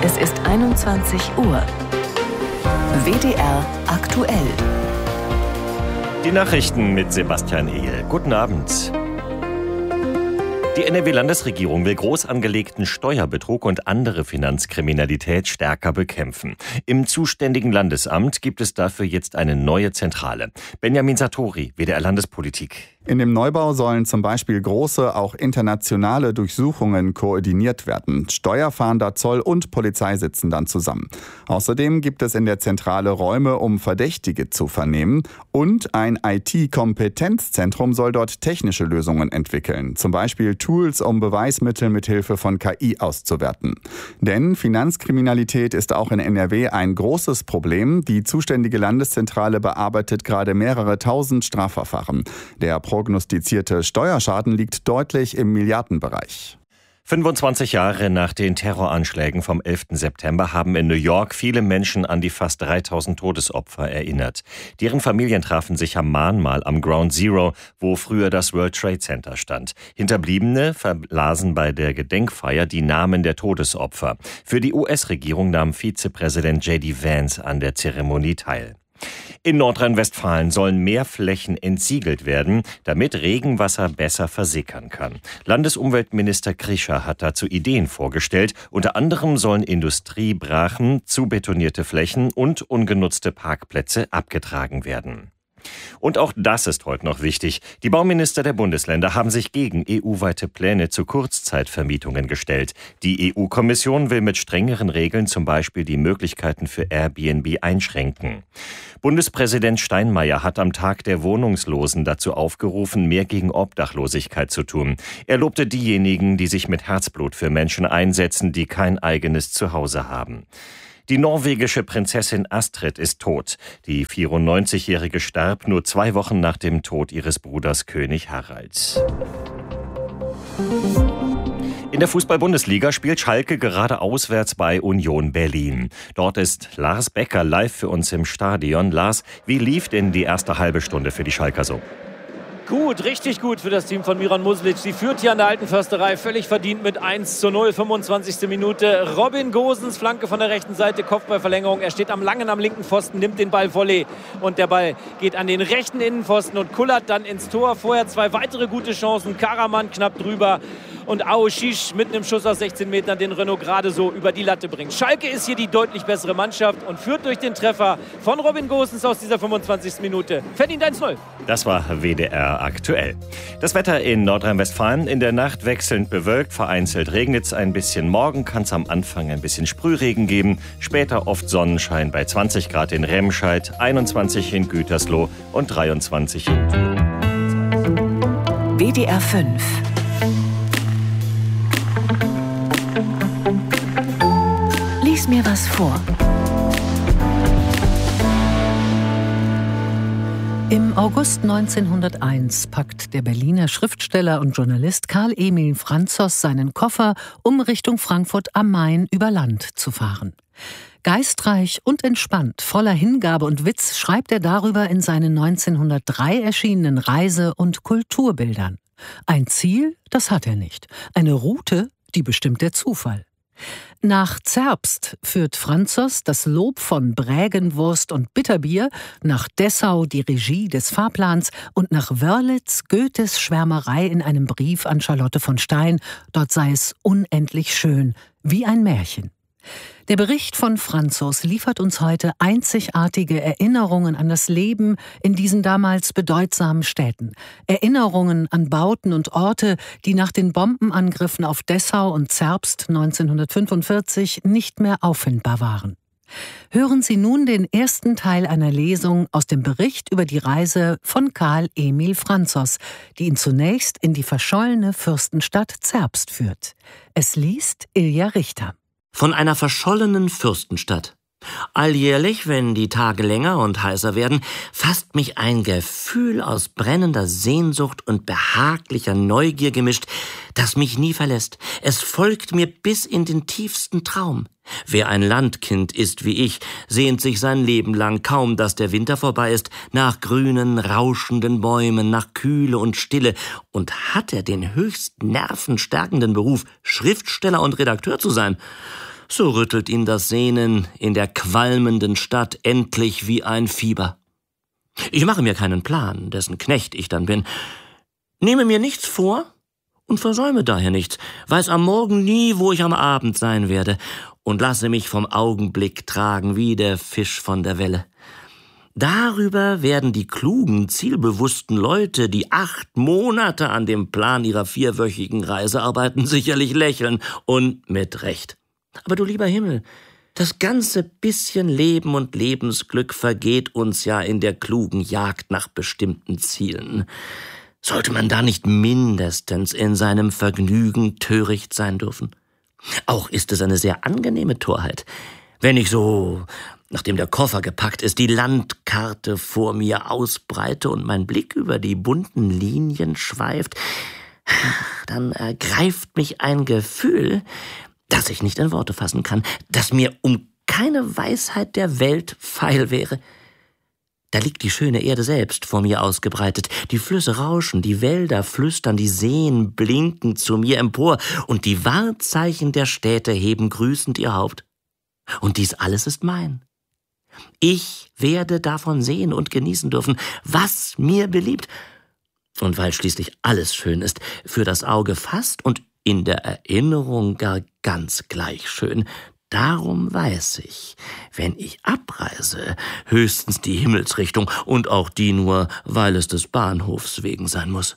Es ist 21 Uhr. WDR aktuell. Die Nachrichten mit Sebastian Ehl. Guten Abend. Die NRW-Landesregierung will groß angelegten Steuerbetrug und andere Finanzkriminalität stärker bekämpfen. Im zuständigen Landesamt gibt es dafür jetzt eine neue Zentrale. Benjamin Sartori, WDR Landespolitik. In dem Neubau sollen zum Beispiel große, auch internationale Durchsuchungen koordiniert werden. Steuerfahnder, Zoll und Polizei sitzen dann zusammen. Außerdem gibt es in der Zentrale Räume, um Verdächtige zu vernehmen. Und ein IT-Kompetenzzentrum soll dort technische Lösungen entwickeln. Zum Beispiel Tools, um Beweismittel mit Hilfe von KI auszuwerten. Denn Finanzkriminalität ist auch in NRW ein großes Problem. Die zuständige Landeszentrale bearbeitet gerade mehrere tausend Strafverfahren. Der prognostizierte Steuerschaden liegt deutlich im Milliardenbereich. 25 Jahre nach den Terroranschlägen vom 11. September haben in New York viele Menschen an die fast 3000 Todesopfer erinnert. Deren Familien trafen sich am Mahnmal am Ground Zero, wo früher das World Trade Center stand. Hinterbliebene verlasen bei der Gedenkfeier die Namen der Todesopfer. Für die US-Regierung nahm Vizepräsident J.D. Vance an der Zeremonie teil. In Nordrhein-Westfalen sollen mehr Flächen entsiegelt werden, damit Regenwasser besser versickern kann. Landesumweltminister Krischer hat dazu Ideen vorgestellt. Unter anderem sollen Industriebrachen, zubetonierte Flächen und ungenutzte Parkplätze abgetragen werden. Und auch das ist heute noch wichtig. Die Bauminister der Bundesländer haben sich gegen EU-weite Pläne zu Kurzzeitvermietungen gestellt. Die EU-Kommission will mit strengeren Regeln zum Beispiel die Möglichkeiten für Airbnb einschränken. Bundespräsident Steinmeier hat am Tag der Wohnungslosen dazu aufgerufen, mehr gegen Obdachlosigkeit zu tun. Er lobte diejenigen, die sich mit Herzblut für Menschen einsetzen, die kein eigenes Zuhause haben. Die norwegische Prinzessin Astrid ist tot. Die 94-Jährige starb nur 2 Wochen nach dem Tod ihres Bruders König Harald. In der Fußball-Bundesliga spielt Schalke gerade auswärts bei Union Berlin. Dort ist Lars Becker live für uns im Stadion. Lars, wie lief denn die erste halbe Stunde für die Schalker so? Gut, richtig gut für das Team von Miran Muslic. Sie führt hier an der Alten Försterei völlig verdient mit 1:0, 25. Minute. Robin Gosens, Flanke von der rechten Seite, Kopfballverlängerung. Er steht am linken Pfosten, nimmt den Ball Volley. Und der Ball geht an den rechten Innenpfosten und kullert dann ins Tor. Vorher 2 weitere gute Chancen. Karaman knapp drüber. Und Aoshish mit einem Schuss aus 16 Metern den Renault gerade so über die Latte bringt. Schalke ist hier die deutlich bessere Mannschaft und führt durch den Treffer von Robin Gosens aus dieser 25. Minute. Verdient 1:0. Das war WDR aktuell. Das Wetter in Nordrhein-Westfalen in der Nacht wechselnd bewölkt, vereinzelt regnet es ein bisschen. Morgen kann es am Anfang ein bisschen Sprühregen geben, später oft Sonnenschein bei 20 Grad in Remscheid, 21 in Gütersloh und 23 in Düren. WDR 5. Lies mir was vor. Im August 1901 packt der Berliner Schriftsteller und Journalist Karl Emil Franzos seinen Koffer, um Richtung Frankfurt am Main über Land zu fahren. Geistreich und entspannt, voller Hingabe und Witz schreibt er darüber in seinen 1903 erschienenen Reise- und Kulturbildern. Ein Ziel, das hat er nicht. Eine Route, die bestimmt der Zufall. Nach Zerbst führt Franzos das Lob von Brägenwurst und Bitterbier, nach Dessau die Regie des Fahrplans und nach Wörlitz Goethes Schwärmerei in einem Brief an Charlotte von Stein. Dort sei es unendlich schön, wie ein Märchen. Der Bericht von Franzos liefert uns heute einzigartige Erinnerungen an das Leben in diesen damals bedeutsamen Städten. Erinnerungen an Bauten und Orte, die nach den Bombenangriffen auf Dessau und Zerbst 1945 nicht mehr auffindbar waren. Hören Sie nun den ersten Teil einer Lesung aus dem Bericht über die Reise von Karl Emil Franzos, die ihn zunächst in die verschollene Fürstenstadt Zerbst führt. Es liest Ilja Richter. Von einer verschollenen Fürstenstadt. Alljährlich, wenn die Tage länger und heißer werden, fasst mich ein Gefühl aus brennender Sehnsucht und behaglicher Neugier gemischt, das mich nie verlässt. Es folgt mir bis in den tiefsten Traum. Wer ein Landkind ist wie ich, sehnt sich sein Leben lang kaum, dass der Winter vorbei ist, nach grünen, rauschenden Bäumen, nach Kühle und Stille. Und hat er den höchst nervenstärkenden Beruf, Schriftsteller und Redakteur zu sein, so rüttelt ihn das Sehnen in der qualmenden Stadt endlich wie ein Fieber. Ich mache mir keinen Plan, dessen Knecht ich dann bin, nehme mir nichts vor und versäume daher nichts, weiß am Morgen nie, wo ich am Abend sein werde und lasse mich vom Augenblick tragen wie der Fisch von der Welle. Darüber werden die klugen, zielbewussten Leute, die 8 Monate an dem Plan ihrer 4-wöchigen Reise arbeiten, sicherlich lächeln und mit Recht. Aber du lieber Himmel, das ganze bisschen Leben und Lebensglück vergeht uns ja in der klugen Jagd nach bestimmten Zielen. Sollte man da nicht mindestens in seinem Vergnügen töricht sein dürfen? Auch ist es eine sehr angenehme Torheit, wenn ich so, nachdem der Koffer gepackt ist, die Landkarte vor mir ausbreite und mein Blick über die bunten Linien schweift, dann ergreift mich ein Gefühl, das ich nicht in Worte fassen kann, das mir um keine Weisheit der Welt feil wäre. Da liegt die schöne Erde selbst vor mir ausgebreitet, die Flüsse rauschen, die Wälder flüstern, die Seen blinken zu mir empor und die Wahrzeichen der Städte heben grüßend ihr Haupt. Und dies alles ist mein. Ich werde davon sehen und genießen dürfen, was mir beliebt. Und weil schließlich alles schön ist, für das Auge fast und in der Erinnerung gar ganz gleich schön, darum weiß ich, wenn ich abreise, höchstens die Himmelsrichtung und auch die nur, weil es des Bahnhofs wegen sein muss.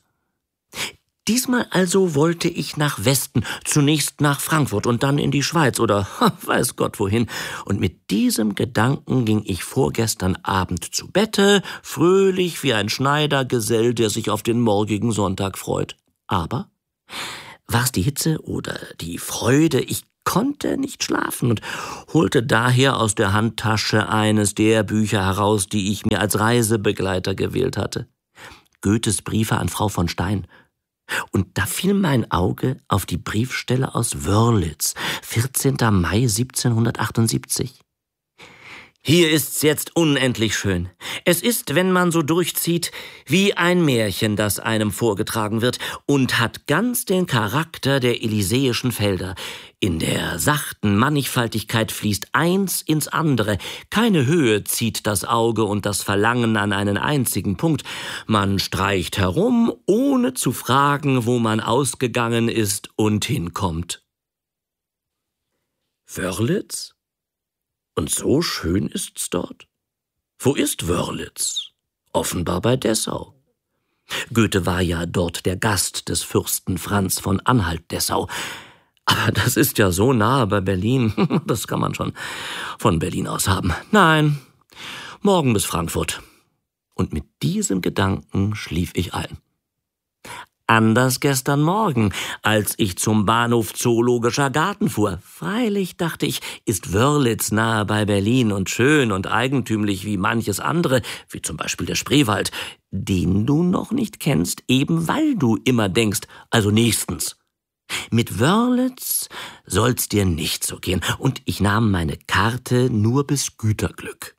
Diesmal also wollte ich nach Westen, zunächst nach Frankfurt und dann in die Schweiz oder weiß Gott wohin. Und mit diesem Gedanken ging ich vorgestern Abend zu Bette, fröhlich wie ein Schneidergesell, der sich auf den morgigen Sonntag freut. Aber war's die Hitze oder die Freude? Ich konnte nicht schlafen und holte daher aus der Handtasche eines der Bücher heraus, die ich mir als Reisebegleiter gewählt hatte. Goethes Briefe an Frau von Stein. Und da fiel mein Auge auf die Briefstelle aus Wörlitz, 14. Mai 1778. Hier ist's jetzt unendlich schön. Es ist, wenn man so durchzieht, wie ein Märchen, das einem vorgetragen wird und hat ganz den Charakter der elysäischen Felder. In der sachten Mannigfaltigkeit fließt eins ins andere. Keine Höhe zieht das Auge und das Verlangen an einen einzigen Punkt. Man streicht herum, ohne zu fragen, wo man ausgegangen ist und hinkommt. Wörlitz? Und so schön ist's dort? Wo ist Wörlitz? Offenbar bei Dessau. Goethe war ja dort der Gast des Fürsten Franz von Anhalt-Dessau. Aber das ist ja so nahe bei Berlin. Das kann man schon von Berlin aus haben. Nein, morgen bis Frankfurt. Und mit diesem Gedanken schlief ich ein. Anders gestern Morgen, als ich zum Bahnhof Zoologischer Garten fuhr. Freilich, dachte ich, ist Wörlitz nahe bei Berlin und schön und eigentümlich wie manches andere, wie zum Beispiel der Spreewald, den du noch nicht kennst, eben weil du immer denkst, also nächstens. Mit Wörlitz soll's dir nicht so gehen, und ich nahm meine Karte nur bis Güterglück.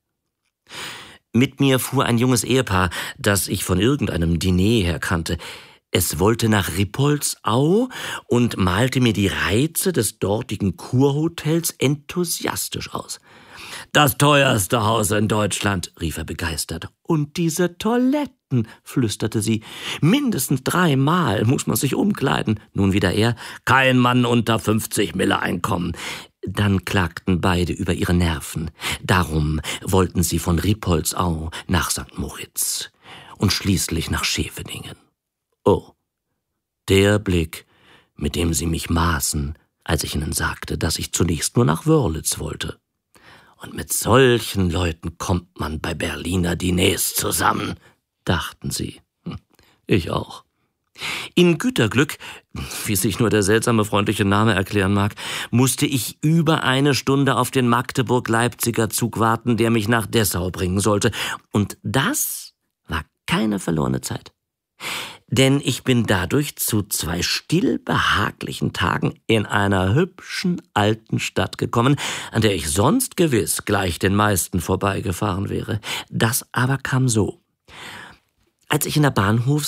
Mit mir fuhr ein junges Ehepaar, das ich von irgendeinem Diner her kannte. Es wollte nach Rippoldsau und malte mir die Reize des dortigen Kurhotels enthusiastisch aus. »Das teuerste Haus in Deutschland«, rief er begeistert. »Und diese Toiletten«, flüsterte sie. »Mindestens 3-mal muss man sich umkleiden.« Nun wieder er. »Kein Mann unter 50 Mille Einkommen.« Dann klagten beide über ihre Nerven. Darum wollten sie von Rippoldsau nach St. Moritz und schließlich nach Scheveningen. Oh, der Blick, mit dem sie mich maßen, als ich ihnen sagte, dass ich zunächst nur nach Wörlitz wollte. Und mit solchen Leuten kommt man bei Berliner Diners zusammen, dachten sie. Ich auch. In Güterglück, wie sich nur der seltsame freundliche Name erklären mag, musste ich über 1 Stunde auf den Magdeburg-Leipziger Zug warten, der mich nach Dessau bringen sollte. Und das war keine verlorene Zeit. Denn ich bin dadurch zu 2 still behaglichen Tagen in einer hübschen alten Stadt gekommen, an der ich sonst gewiss gleich den meisten vorbeigefahren wäre. Das aber kam so. Als ich in der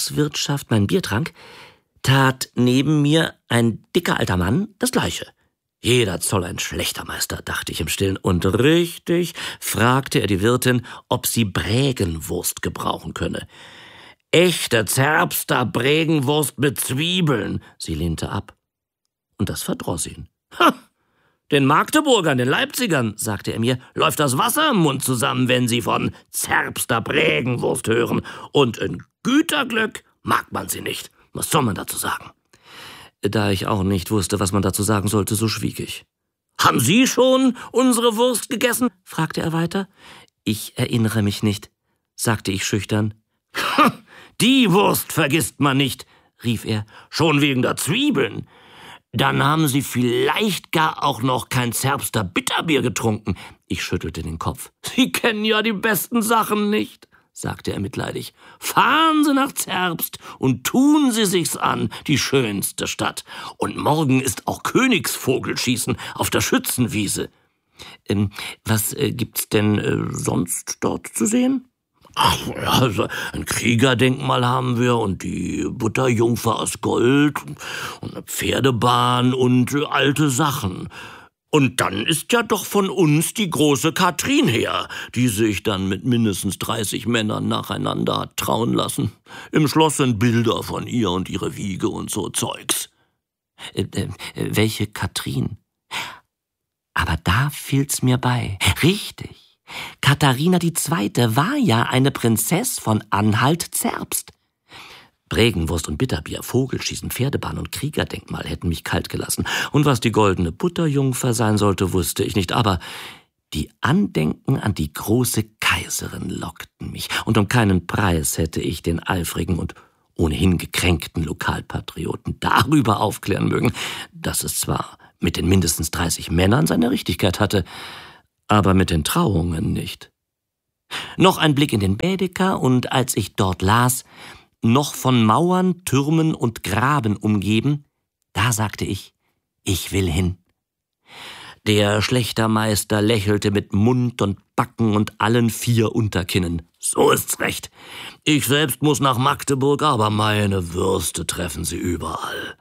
Bahnhofswirtschaft mein Bier trank, tat neben mir ein dicker alter Mann das Gleiche. Jeder Zoll ein schlechter Meister, dachte ich im Stillen. Und richtig fragte er die Wirtin, ob sie Brägenwurst gebrauchen könne. Echte Zerbster Brägenwurst mit Zwiebeln. Sie lehnte ab. Und das verdross ihn. Ha! Den Magdeburgern, den Leipzigern, sagte er mir, läuft das Wasser im Mund zusammen, wenn sie von Zerbster Brägenwurst hören. Und in Güterglück mag man sie nicht. Was soll man dazu sagen? Da ich auch nicht wusste, was man dazu sagen sollte, so schwieg ich. »Haben Sie schon unsere Wurst gegessen?« fragte er weiter. »Ich erinnere mich nicht«, sagte ich schüchtern. »Die Wurst vergisst man nicht«, rief er, »schon wegen der Zwiebeln. Dann haben Sie vielleicht gar auch noch kein Zerbster Bitterbier getrunken.« Ich schüttelte den Kopf. »Sie kennen ja die besten Sachen nicht«, sagte er mitleidig. »Fahren Sie nach Zerbst und tun Sie sich's an, die schönste Stadt. Und morgen ist auch Königsvogelschießen auf der Schützenwiese.« Was gibt's denn sonst dort zu sehen? »Ach ja, also ein Kriegerdenkmal haben wir und die Butterjungfer aus Gold und eine Pferdebahn und alte Sachen. Und dann ist ja doch von uns die große Katrin her, die sich dann mit mindestens 30 Männern nacheinander hat trauen lassen. Im Schloss sind Bilder von ihr und ihre Wiege und so Zeugs.« Welche Katrin? Aber da fiel's mir bei. Richtig. Katharina II. War ja eine Prinzess von Anhalt-Zerbst. Brägenwurst und Bitterbier, Vogelschießen, Pferdebahn und Kriegerdenkmal hätten mich kalt gelassen. Und was die goldene Butterjungfer sein sollte, wusste ich nicht. Aber die Andenken an die große Kaiserin lockten mich. Und um keinen Preis hätte ich den eifrigen und ohnehin gekränkten Lokalpatrioten darüber aufklären mögen, dass es zwar mit den mindestens 30 Männern seine Richtigkeit hatte, aber mit den Trauungen nicht. Noch ein Blick in den Baedeker, und als ich dort las, noch von Mauern, Türmen und Graben umgeben, da sagte ich will hin. Der Schlächtermeister lächelte mit Mund und Backen und allen 4 Unterkinnen. So ist's recht. Ich selbst muss nach Magdeburg, aber meine Würste treffen Sie überall.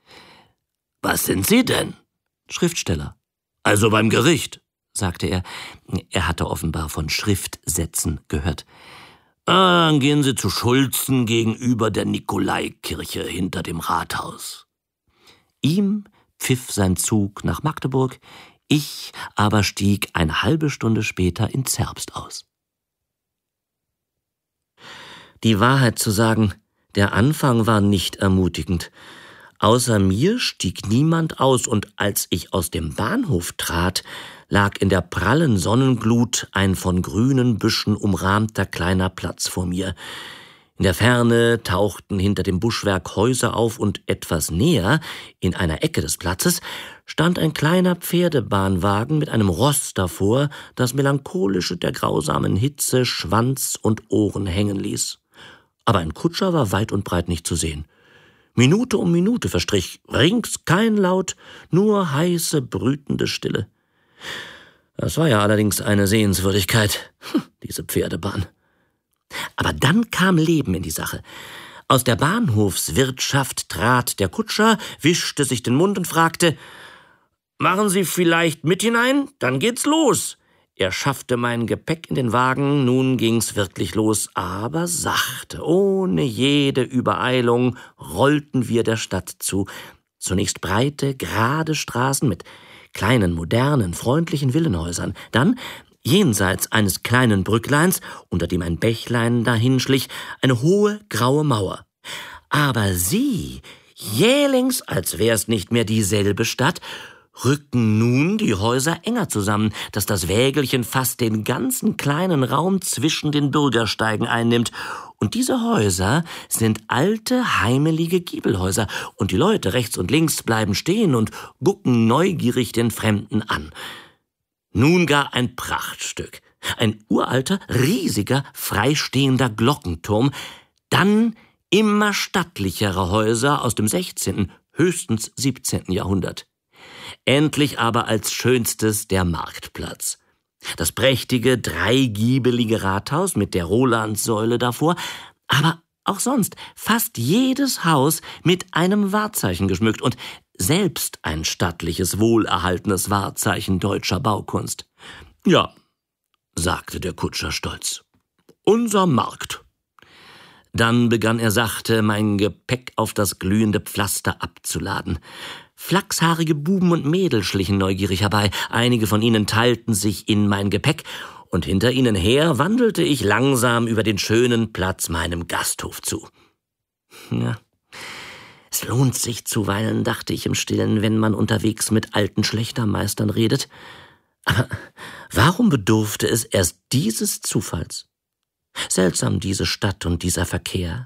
Was sind Sie denn? Schriftsteller. Also beim Gericht, sagte er. Er hatte offenbar von Schriftsätzen gehört. Dann gehen Sie zu Schulzen gegenüber der Nikolaikirche hinter dem Rathaus. Ihm pfiff sein Zug nach Magdeburg, ich aber stieg eine halbe Stunde später in Zerbst aus. Die Wahrheit zu sagen, der Anfang war nicht ermutigend. Außer mir stieg niemand aus, und als ich aus dem Bahnhof trat, lag in der prallen Sonnenglut ein von grünen Büschen umrahmter kleiner Platz vor mir. In der Ferne tauchten hinter dem Buschwerk Häuser auf, und etwas näher, in einer Ecke des Platzes, stand ein kleiner Pferdebahnwagen mit einem Ross davor, das melancholische der grausamen Hitze Schwanz und Ohren hängen ließ. Aber ein Kutscher war weit und breit nicht zu sehen. Minute um Minute verstrich, rings kein Laut, nur heiße, brütende Stille. Das war ja allerdings eine Sehenswürdigkeit, diese Pferdebahn. Aber dann kam Leben in die Sache. Aus der Bahnhofswirtschaft trat der Kutscher, wischte sich den Mund und fragte, »Machen Sie vielleicht mit hinein? Dann geht's los.« Er schaffte mein Gepäck in den Wagen, nun ging's wirklich los, aber sachte, ohne jede Übereilung, rollten wir der Stadt zu. Zunächst breite, gerade Straßen mit kleinen, modernen, freundlichen Villenhäusern, dann jenseits eines kleinen Brückleins, unter dem ein Bächlein dahinschlich, eine hohe, graue Mauer. Aber sie, jählings, als wär's nicht mehr dieselbe Stadt, rücken nun die Häuser enger zusammen, dass das Wägelchen fast den ganzen kleinen Raum zwischen den Bürgersteigen einnimmt. Und diese Häuser sind alte, heimelige Giebelhäuser, und die Leute rechts und links bleiben stehen und gucken neugierig den Fremden an. Nun gar ein Prachtstück, ein uralter, riesiger, freistehender Glockenturm, dann immer stattlichere Häuser aus dem 16., höchstens 17. Jahrhundert. Endlich aber als schönstes der Marktplatz. Das prächtige, dreigiebelige Rathaus mit der Rolandssäule davor, aber auch sonst fast jedes Haus mit einem Wahrzeichen geschmückt, und selbst ein stattliches, wohlerhaltenes Wahrzeichen deutscher Baukunst. »Ja«, sagte der Kutscher stolz, »unser Markt.« Dann begann er sachte, mein Gepäck auf das glühende Pflaster abzuladen. Flachshaarige Buben und Mädel schlichen neugierig herbei. Einige von ihnen teilten sich in mein Gepäck, und hinter ihnen her wandelte ich langsam über den schönen Platz meinem Gasthof zu. Ja, es lohnt sich zuweilen, dachte ich im Stillen, wenn man unterwegs mit alten Schlächtermeistern redet. Aber warum bedurfte es erst dieses Zufalls? Seltsam, diese Stadt und dieser Verkehr.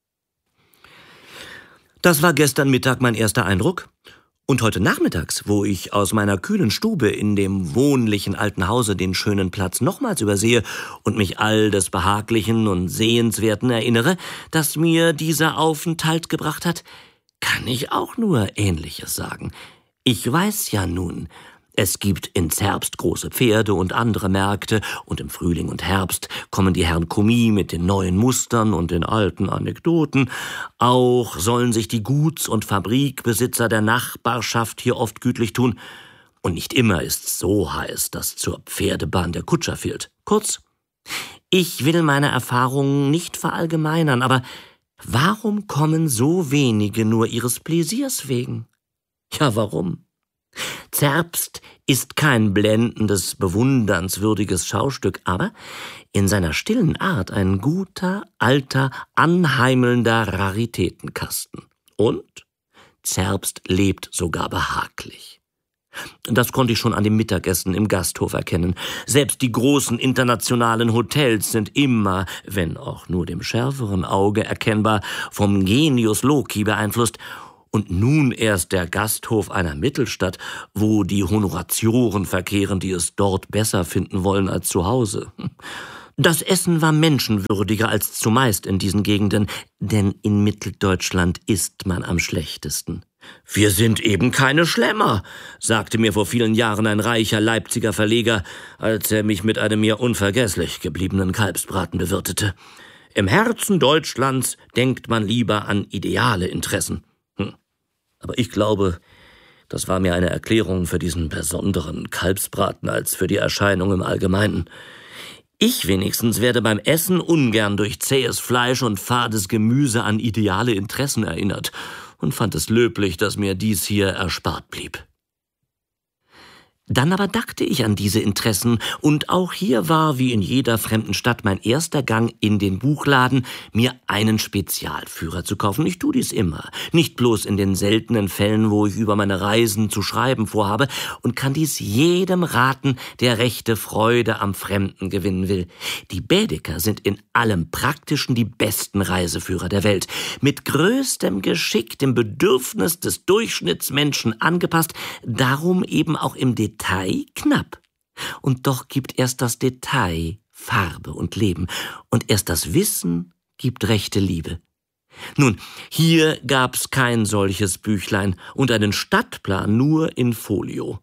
Das war gestern Mittag mein erster Eindruck. Und heute nachmittags, wo ich aus meiner kühlen Stube in dem wohnlichen alten Hause den schönen Platz nochmals übersehe und mich all des Behaglichen und Sehenswerten erinnere, das mir dieser Aufenthalt gebracht hat, kann ich auch nur Ähnliches sagen. Ich weiß ja nun, es gibt in Zerbst große Pferde und andere Märkte, und im Frühling und Herbst kommen die Herren Kommis mit den neuen Mustern und den alten Anekdoten. Auch sollen sich die Guts- und Fabrikbesitzer der Nachbarschaft hier oft gütlich tun. Und nicht immer ist's so heiß, dass zur Pferdebahn der Kutscher fehlt. Kurz, ich will meine Erfahrungen nicht verallgemeinern, aber warum kommen so wenige nur ihres Pläsiers wegen? Ja, warum? Zerbst ist kein blendendes, bewundernswürdiges Schaustück, aber in seiner stillen Art ein guter, alter, anheimelnder Raritätenkasten. Und Zerbst lebt sogar behaglich. Das konnte ich schon an dem Mittagessen im Gasthof erkennen. Selbst die großen internationalen Hotels sind immer, wenn auch nur dem schärferen Auge erkennbar, vom Genius Loci beeinflusst. Und nun erst der Gasthof einer Mittelstadt, wo die Honoratioren verkehren, die es dort besser finden wollen als zu Hause. Das Essen war menschenwürdiger als zumeist in diesen Gegenden, denn in Mitteldeutschland isst man am schlechtesten. »Wir sind eben keine Schlemmer«, sagte mir vor vielen Jahren ein reicher Leipziger Verleger, als er mich mit einem mir unvergesslich gebliebenen Kalbsbraten bewirtete. »Im Herzen Deutschlands denkt man lieber an ideale Interessen.« Aber ich glaube, das war mir eine Erklärung für diesen besonderen Kalbsbraten als für die Erscheinung im Allgemeinen. Ich wenigstens werde beim Essen ungern durch zähes Fleisch und fades Gemüse an ideale Interessen erinnert und fand es löblich, dass mir dies hier erspart blieb. Dann aber dachte ich an diese Interessen, und auch hier war, wie in jeder fremden Stadt, mein erster Gang in den Buchladen, mir einen Spezialführer zu kaufen. Ich tue dies immer, nicht bloß in den seltenen Fällen, wo ich über meine Reisen zu schreiben vorhabe, und kann dies jedem raten, der rechte Freude am Fremden gewinnen will. Die Baedeker sind in allem Praktischen die besten Reiseführer der Welt, mit größtem Geschick dem Bedürfnis des Durchschnittsmenschen angepasst, darum eben auch im Detail knapp. Und doch gibt erst das Detail Farbe und Leben, und erst das Wissen gibt rechte Liebe. Nun, hier gab's kein solches Büchlein und einen Stadtplan nur in Folio.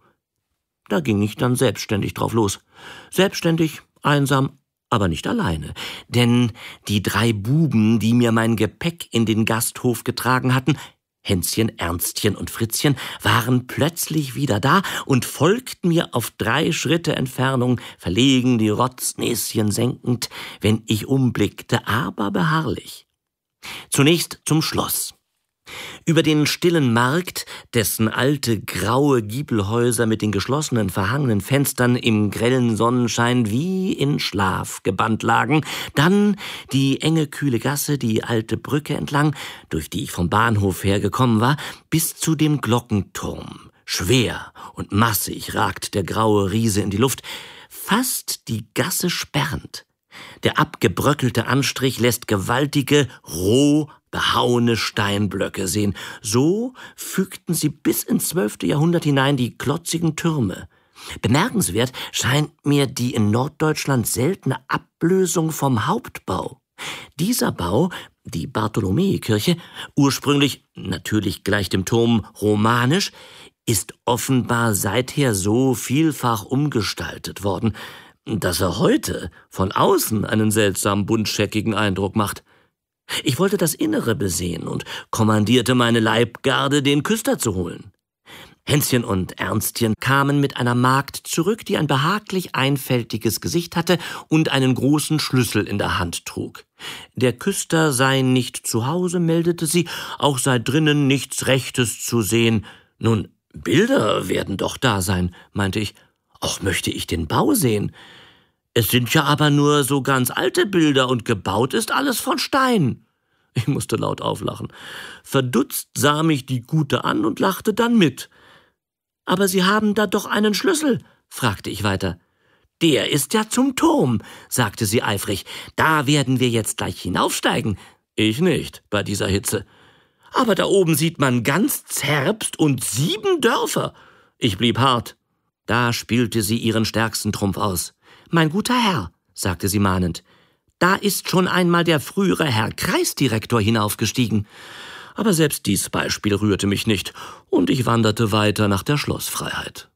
Da ging ich dann selbstständig drauf los. Selbstständig, einsam, aber nicht alleine. Denn die 3 Buben, die mir mein Gepäck in den Gasthof getragen hatten, Hänschen, Ernstchen und Fritzchen, waren plötzlich wieder da und folgten mir auf 3 Schritte Entfernung, verlegen die Rotznäschen senkend, wenn ich umblickte, aber beharrlich. Zunächst zum Schloss. Über den stillen Markt, dessen alte graue Giebelhäuser mit den geschlossenen, verhangenen Fenstern im grellen Sonnenschein wie in Schlaf gebannt lagen, dann die enge, kühle Gasse, die alte Brücke entlang, durch die ich vom Bahnhof hergekommen war, bis zu dem Glockenturm. Schwer und massig ragt der graue Riese in die Luft, fast die Gasse sperrend. Der abgebröckelte Anstrich lässt gewaltige, roh behauene Steinblöcke sehen. So fügten sie bis ins 12. Jahrhundert hinein die klotzigen Türme. Bemerkenswert scheint mir die in Norddeutschland seltene Ablösung vom Hauptbau. Dieser Bau, die Bartholomäikirche, ursprünglich natürlich gleich dem Turm romanisch, ist offenbar seither so vielfach umgestaltet worden, dass er heute von außen einen seltsam buntscheckigen Eindruck macht. Ich wollte das Innere besehen und kommandierte meine Leibgarde, den Küster zu holen. Hänschen und Ernstchen kamen mit einer Magd zurück, die ein behaglich einfältiges Gesicht hatte und einen großen Schlüssel in der Hand trug. Der Küster sei nicht zu Hause, meldete sie, auch sei drinnen nichts Rechtes zu sehen. Nun, Bilder werden doch da sein, meinte ich. Auch möchte ich den Bau sehen. Es sind ja aber nur so ganz alte Bilder und gebaut ist alles von Stein. Ich musste laut auflachen. Verdutzt sah mich die Gute an und lachte dann mit. »Aber Sie haben da doch einen Schlüssel«, fragte ich weiter. »Der ist ja zum Turm«, sagte sie eifrig. »Da werden wir jetzt gleich hinaufsteigen.« Ich nicht, bei dieser Hitze. »Aber da oben sieht man ganz Zerbst und 7 Dörfer.« Ich blieb hart. Da spielte sie ihren stärksten Trumpf aus. »Mein guter Herr«, sagte sie mahnend, »da ist schon einmal der frühere Herr Kreisdirektor hinaufgestiegen.« Aber selbst dies Beispiel rührte mich nicht, und ich wanderte weiter nach der Schlossfreiheit.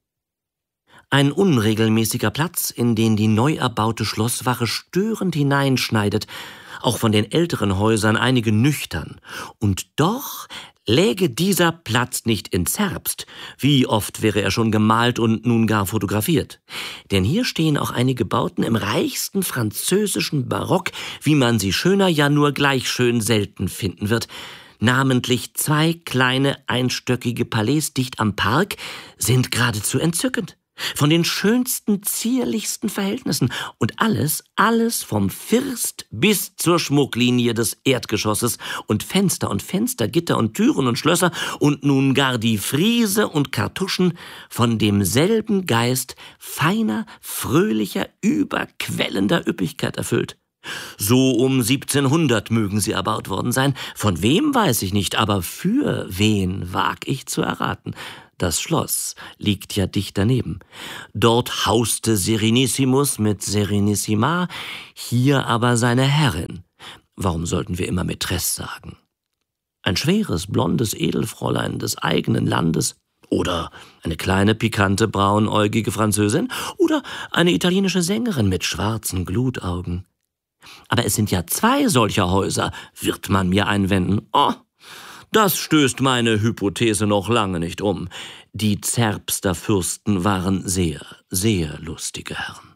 Ein unregelmäßiger Platz, in den die neu erbaute Schlosswache störend hineinschneidet, auch von den älteren Häusern einige nüchtern. Und doch läge dieser Platz nicht in Zerbst. Wie oft wäre er schon gemalt und nun gar fotografiert. Denn hier stehen auch einige Bauten im reichsten französischen Barock, wie man sie schöner, ja nur gleich schön selten finden wird. Namentlich 2 kleine einstöckige Palais dicht am Park sind geradezu entzückend. Von den schönsten, zierlichsten Verhältnissen und alles vom First bis zur Schmucklinie des Erdgeschosses und Fenstergitter und Türen und Schlösser und nun gar die Friese und Kartuschen von demselben Geist feiner, fröhlicher, überquellender Üppigkeit erfüllt. So um 1700 mögen sie erbaut worden sein. Von wem weiß ich nicht, aber für wen wag ich zu erraten. Das Schloss liegt ja dicht daneben. Dort hauste Serenissimus mit Serenissima, hier aber seine Herrin. Warum sollten wir immer Mätresse sagen? Ein schweres, blondes Edelfräulein des eigenen Landes oder eine kleine, pikante, braunäugige Französin oder eine italienische Sängerin mit schwarzen Glutaugen. Aber es sind ja 2 solcher Häuser, wird man mir einwenden. Oh, das stößt meine Hypothese noch lange nicht um. Die Zerbster Fürsten waren sehr, sehr lustige Herren.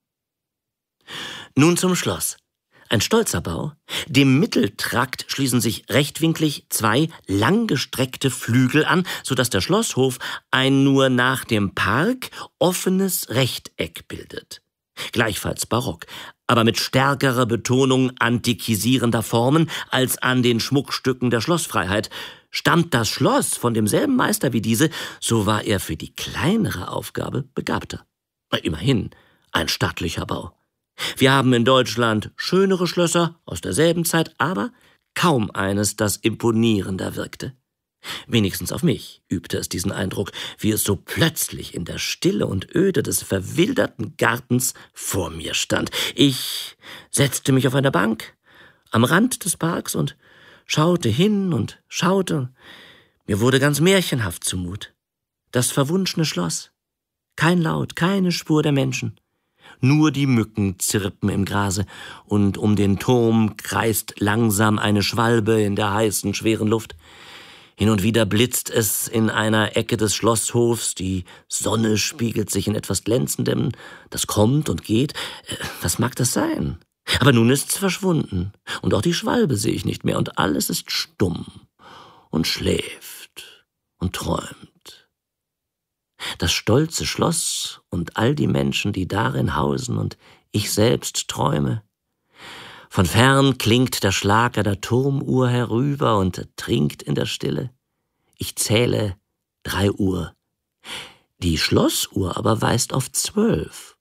Nun zum Schloss. Ein stolzer Bau. Dem Mitteltrakt schließen sich rechtwinklig 2 langgestreckte Flügel an, sodass der Schlosshof ein nur nach dem Park offenes Rechteck bildet. Gleichfalls barock, aber mit stärkerer Betonung antikisierender Formen als an den Schmuckstücken der Schlossfreiheit. Stammt das Schloss von demselben Meister wie diese, so war er für die kleinere Aufgabe begabter. Immerhin ein stattlicher Bau. Wir haben in Deutschland schönere Schlösser aus derselben Zeit, aber kaum eines, das imponierender wirkte. Wenigstens auf mich übte es diesen Eindruck, wie es so plötzlich in der Stille und Öde des verwilderten Gartens vor mir stand. Ich setzte mich auf eine Bank am Rand des Parks und schaute hin und schaute. Mir wurde ganz märchenhaft zumut. Das verwunschene Schloss. Kein Laut, keine Spur der Menschen. Nur die Mücken zirpen im Grase, und um den Turm kreist langsam eine Schwalbe in der heißen, schweren Luft. Hin und wieder blitzt es in einer Ecke des Schlosshofs, die Sonne spiegelt sich in etwas Glänzendem, das kommt und geht. Was mag das sein? Aber nun ist's verschwunden, und auch die Schwalbe sehe ich nicht mehr, und alles ist stumm und schläft und träumt. Das stolze Schloss und all die Menschen, die darin hausen, und ich selbst träume. Von fern klingt der Schlag einer Turmuhr herüber und trinkt in der Stille. Ich zähle 3 Uhr. Die Schlossuhr aber weist auf 12.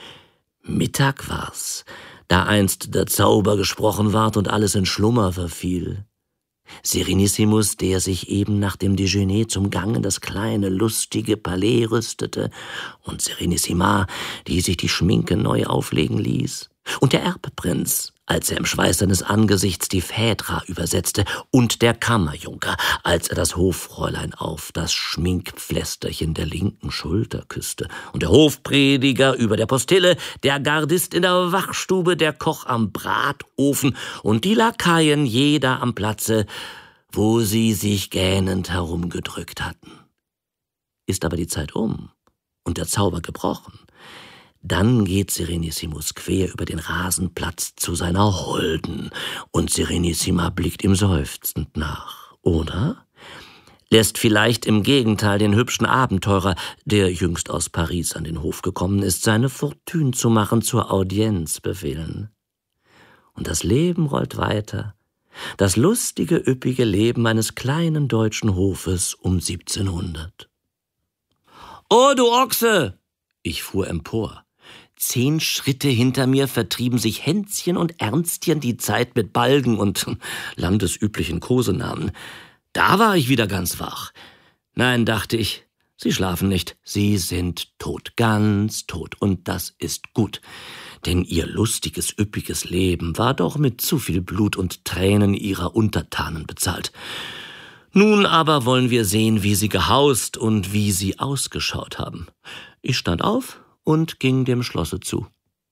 Mittag war's, da einst der Zauber gesprochen ward und alles in Schlummer verfiel. Serenissimus, der sich eben nach dem Déjeuner zum Gang in das kleine, lustige Palais rüstete, und Serenissima, die sich die Schminke neu auflegen ließ, und der Erbprinz, als er im Schweiß seines Angesichts die Phaedra übersetzte, und der Kammerjunker, als er das Hoffräulein auf das Schminkpflästerchen der linken Schulter küsste, und der Hofprediger über der Postille, der Gardist in der Wachstube, der Koch am Bratofen und die Lakaien jeder am Platze, wo sie sich gähnend herumgedrückt hatten. Ist aber die Zeit um und der Zauber gebrochen, dann geht Serenissimus quer über den Rasenplatz zu seiner Holden, und Serenissima blickt ihm seufzend nach, oder? Lässt vielleicht im Gegenteil den hübschen Abenteurer, der jüngst aus Paris an den Hof gekommen ist, seine Fortune zu machen, zur Audienz befehlen. Und das Leben rollt weiter, das lustige, üppige Leben eines kleinen deutschen Hofes um 1700. »Oh, du Ochse!« Ich fuhr empor. 10 Schritte hinter mir vertrieben sich Hänschen und Ernstchen die Zeit mit Balgen und landesüblichen Kosenamen. Da war ich wieder ganz wach. Nein, dachte ich, sie schlafen nicht, sie sind tot, ganz tot, und das ist gut. Denn ihr lustiges, üppiges Leben war doch mit zu viel Blut und Tränen ihrer Untertanen bezahlt. Nun aber wollen wir sehen, wie sie gehaust und wie sie ausgeschaut haben. Ich stand auf und ging dem Schlosse zu.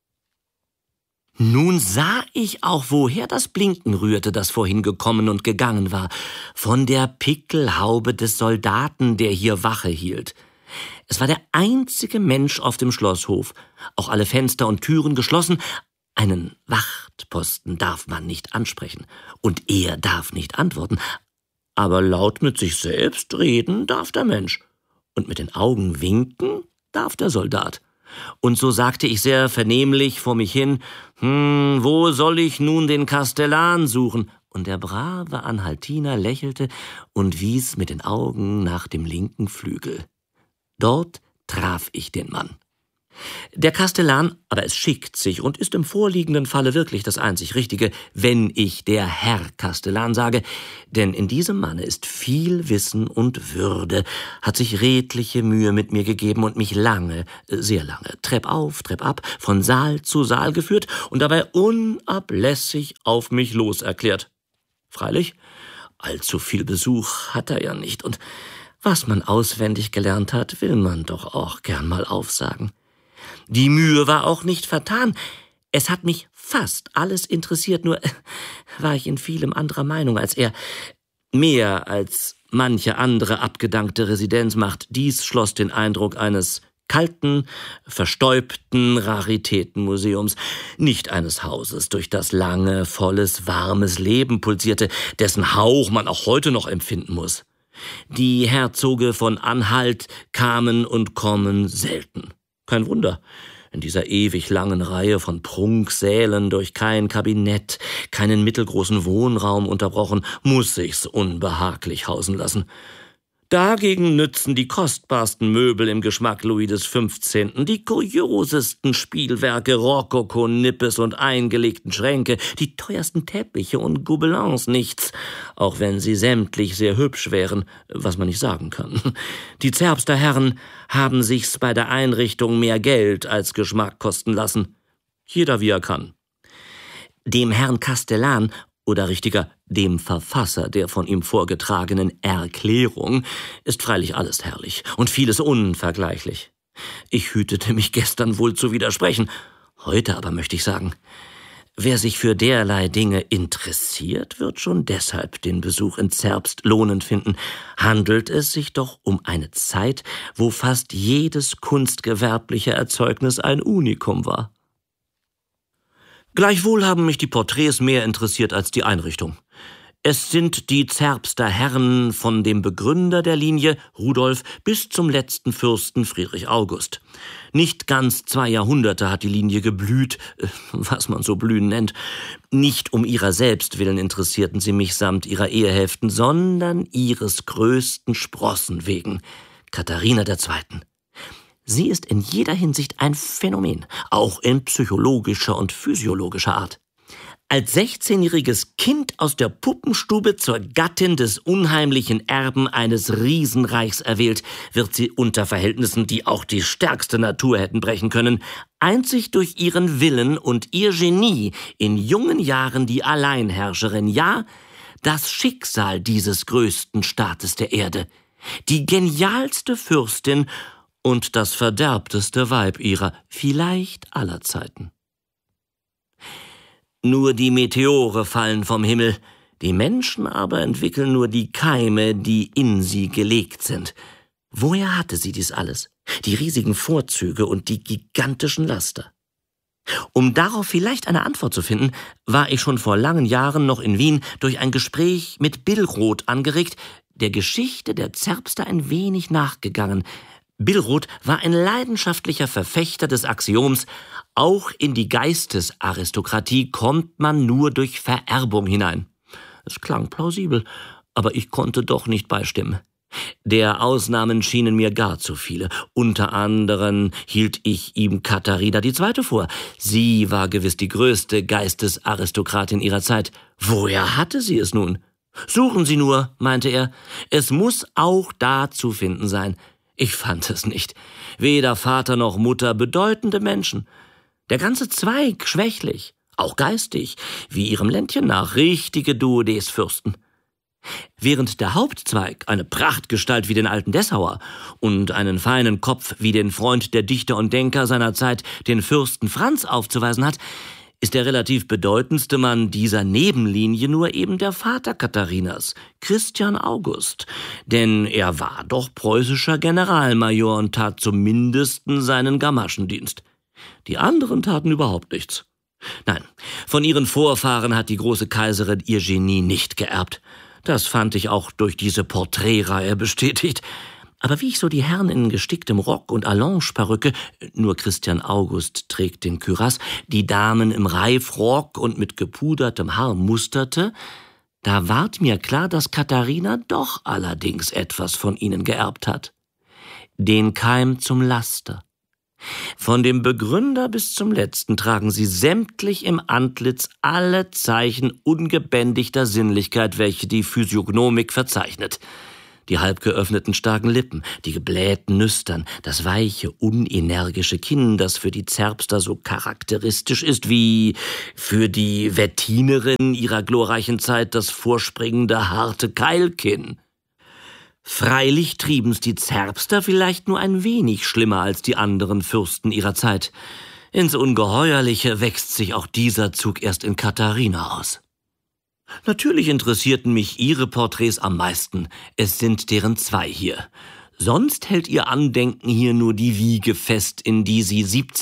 Nun sah ich auch, woher das Blinken rührte, das vorhin gekommen und gegangen war. Von der Pickelhaube des Soldaten, der hier Wache hielt. Es war der einzige Mensch auf dem Schlosshof, auch alle Fenster und Türen geschlossen. Einen Wachtposten darf man nicht ansprechen, und er darf nicht antworten. Aber laut mit sich selbst reden darf der Mensch, und mit den Augen winken darf der Soldat. Und so sagte ich sehr vernehmlich vor mich hin, wo soll ich nun den Kastellan suchen? Und der brave Anhaltiner lächelte und wies mit den Augen nach dem linken Flügel. Dort traf ich den Mann. Der Kastellan, aber es schickt sich und ist im vorliegenden Falle wirklich das einzig Richtige, wenn ich der Herr Kastellan sage, denn in diesem Manne ist viel Wissen und Würde, hat sich redliche Mühe mit mir gegeben und mich lange, sehr lange, Trepp auf, Trepp ab, von Saal zu Saal geführt und dabei unablässig auf mich los erklärt. Freilich, allzu viel Besuch hat er ja nicht, und was man auswendig gelernt hat, will man doch auch gern mal aufsagen. Die Mühe war auch nicht vertan. Es hat mich fast alles interessiert, nur war ich in vielem anderer Meinung als er. Mehr als manche andere abgedankte Residenz macht dies Schloss den Eindruck eines kalten, verstäubten Raritätenmuseums, nicht eines Hauses, durch das lange, volles, warmes Leben pulsierte, dessen Hauch man auch heute noch empfinden muss. Die Herzoge von Anhalt kamen und kommen selten. Kein Wunder, in dieser ewig langen Reihe von Prunksälen durch kein Kabinett, keinen mittelgroßen Wohnraum unterbrochen, muss sich's unbehaglich hausen lassen. Dagegen nützen die kostbarsten Möbel im Geschmack Louis XV., die kuriosesten Spielwerke, Rokoko, Nippes und eingelegten Schränke, die teuersten Teppiche und Gobelins nichts, auch wenn sie sämtlich sehr hübsch wären, was man nicht sagen kann. Die Zerbster Herren haben sich's bei der Einrichtung mehr Geld als Geschmack kosten lassen. Jeder wie er kann. Dem Herrn Kastellan, oder richtiger, dem Verfasser der von ihm vorgetragenen Erklärung, ist freilich alles herrlich und vieles unvergleichlich. Ich hütete mich gestern wohl zu widersprechen, heute aber möchte ich sagen, wer sich für derlei Dinge interessiert, wird schon deshalb den Besuch in Zerbst lohnend finden. Handelt es sich doch um eine Zeit, wo fast jedes kunstgewerbliche Erzeugnis ein Unikum war. Gleichwohl haben mich die Porträts mehr interessiert als die Einrichtung. Es sind die Zerbster Herren von dem Begründer der Linie, Rudolf, bis zum letzten Fürsten Friedrich August. Nicht ganz 2 Jahrhunderte hat die Linie geblüht, was man so blühen nennt. Nicht um ihrer selbst willen interessierten sie mich samt ihrer Ehehälften, sondern ihres größten Sprossen wegen, Katharina II. Sie ist in jeder Hinsicht ein Phänomen, auch in psychologischer und physiologischer Art. Als 16-jähriges Kind aus der Puppenstube zur Gattin des unheimlichen Erben eines Riesenreichs erwählt, wird sie unter Verhältnissen, die auch die stärkste Natur hätten brechen können, einzig durch ihren Willen und ihr Genie in jungen Jahren die Alleinherrscherin, ja, das Schicksal dieses größten Staates der Erde, die genialste Fürstin und das verderbteste Weib ihrer, vielleicht aller Zeiten. Nur die Meteore fallen vom Himmel, die Menschen aber entwickeln nur die Keime, die in sie gelegt sind. Woher hatte sie dies alles? Die riesigen Vorzüge und die gigantischen Laster. Um darauf vielleicht eine Antwort zu finden, war ich schon vor langen Jahren noch in Wien durch ein Gespräch mit Billroth angeregt, der Geschichte der Zerbster ein wenig nachgegangen. Billroth war ein leidenschaftlicher Verfechter des Axioms, auch in die Geistesaristokratie kommt man nur durch Vererbung hinein. Es klang plausibel, aber ich konnte doch nicht beistimmen. Der Ausnahmen schienen mir gar zu viele. Unter anderem hielt ich ihm Katharina II. Vor. Sie war gewiss die größte Geistesaristokratin ihrer Zeit. Woher hatte sie es nun? Suchen Sie nur, meinte er. Es muss auch da zu finden sein. Ich fand es nicht. Weder Vater noch Mutter, bedeutende Menschen. Der ganze Zweig schwächlich, auch geistig, wie ihrem Ländchen nach, richtige Duodez-Fürsten. Während der Hauptzweig eine Prachtgestalt wie den alten Dessauer und einen feinen Kopf wie den Freund der Dichter und Denker seiner Zeit, den Fürsten Franz, aufzuweisen hat, ist der relativ bedeutendste Mann dieser Nebenlinie nur eben der Vater Katharinas, Christian August. Denn er war doch preußischer Generalmajor und tat zumindest seinen Gamaschendienst. Die anderen taten überhaupt nichts. Nein, von ihren Vorfahren hat die große Kaiserin ihr Genie nicht geerbt. Das fand ich auch durch diese Porträtreihe bestätigt. Aber wie ich so die Herren in gesticktem Rock und Allonge-Perücke, nur Christian August trägt den Kürass, die Damen im Reifrock und mit gepudertem Haar musterte, da ward mir klar, dass Katharina doch allerdings etwas von ihnen geerbt hat. Den Keim zum Laster. Von dem Begründer bis zum Letzten tragen sie sämtlich im Antlitz alle Zeichen ungebändigter Sinnlichkeit, welche die Physiognomik verzeichnet. Die halb geöffneten starken Lippen, die geblähten Nüstern, das weiche, unenergische Kinn, das für die Zerbster so charakteristisch ist wie für die Wettinerin ihrer glorreichen Zeit das vorspringende, harte Keilkinn. Freilich trieben's die Zerbster vielleicht nur ein wenig schlimmer als die anderen Fürsten ihrer Zeit. Ins Ungeheuerliche wächst sich auch dieser Zug erst in Katharina aus. Natürlich interessierten mich ihre Porträts am meisten. Es sind deren 2 hier. Sonst hält ihr Andenken hier nur die Wiege fest, in die sie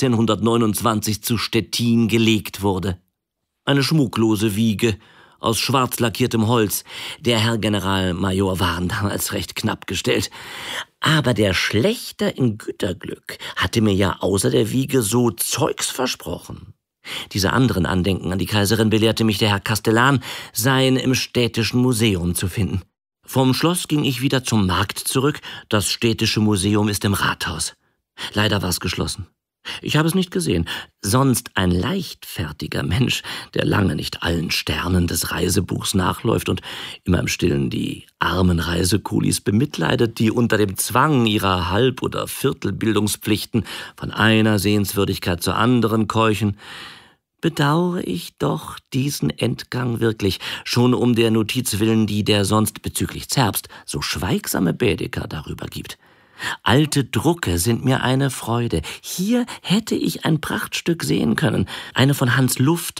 1729 zu Stettin gelegt wurde. Eine schmucklose Wiege aus schwarz lackiertem Holz. Der Herr Generalmajor waren damals recht knapp gestellt. Aber der Schlächter in Güterglück hatte mir ja außer der Wiege so Zeugs versprochen. Diese anderen Andenken an die Kaiserin belehrte mich der Herr Castellan, seien im Städtischen Museum zu finden. Vom Schloss ging ich wieder zum Markt zurück. Das Städtische Museum ist im Rathaus. Leider war es geschlossen. Ich habe es nicht gesehen. Sonst ein leichtfertiger Mensch, der lange nicht allen Sternen des Reisebuchs nachläuft und immer im Stillen die armen Reisekulis bemitleidet, die unter dem Zwang ihrer Halb- oder Viertelbildungspflichten von einer Sehenswürdigkeit zur anderen keuchen, bedauere ich doch diesen Entgang wirklich, schon um der Notiz willen, die der sonst bezüglich Zerbst so schweigsame Baedeker darüber gibt. Alte Drucke sind mir eine Freude. Hier hätte ich ein Prachtstück sehen können. Eine von Hans Luft,